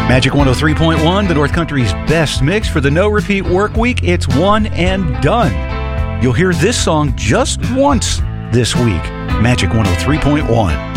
Magic 103.1, the North Country's best mix for the no repeat work week. It's one and done. You'll hear this song just once this week. Magic 103.1.